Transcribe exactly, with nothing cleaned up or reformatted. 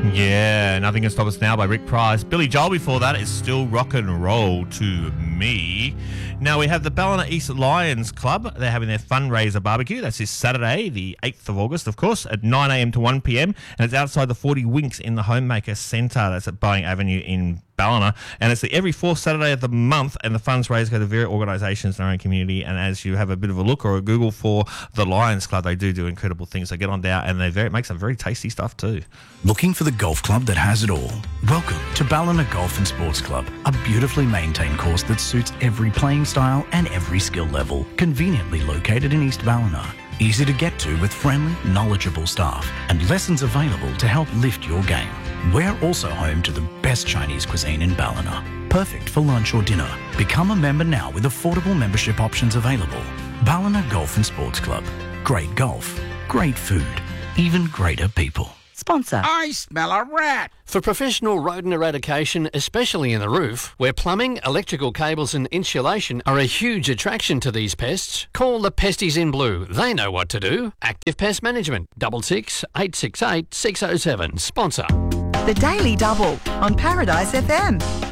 Yeah, Nothing Can Stop Us Now by Rick Price. Billy Joel before that is Still Rock and Roll to Me. Now we have the Ballina East Lions Club. They're having their fundraiser barbecue. That's this Saturday, the eighth of August, of course, at nine a.m. to one p.m. And it's outside the forty Winks in the Homemaker Centre. That's at Boeing Avenue in Ballina. And it's the every fourth Saturday of the month, and the funds raised go to various organisations in our own community. And as you have a bit of a look or a Google for the Lions Club, they do do incredible things. They get on down and they very, make some very tasty stuff too. Looking for the golf club that has it all? Welcome to Ballina Golf and Sports Club, a beautifully maintained course that suits every playing style and every skill level, conveniently located in East Ballina. Easy to get to with friendly, knowledgeable staff and lessons available to help lift your game. We're also home to the best Chinese cuisine in Ballina. Perfect for lunch or dinner. Become a member now with affordable membership options available. Ballina Golf and Sports Club. Great golf, great food, even greater people. Sponsor. I smell a rat. For professional rodent eradication, especially in the roof, where plumbing, electrical cables and insulation are a huge attraction to these pests, call the Pesties in Blue. They know what to do. Active Pest Management, double six, eight six eight, six oh seven. Sponsor. The Daily Double on Paradise F M.